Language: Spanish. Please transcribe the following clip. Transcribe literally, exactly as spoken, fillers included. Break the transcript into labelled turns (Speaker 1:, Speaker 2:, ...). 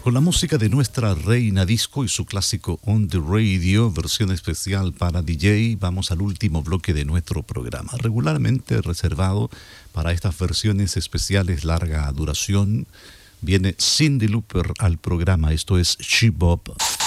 Speaker 1: Con la música de nuestra reina disco y su clásico On the Radio, versión especial para D J, vamos al último bloque de nuestro programa, regularmente reservado para estas versiones especiales larga duración. Viene Cyndi Lauper al programa, esto es She Bop.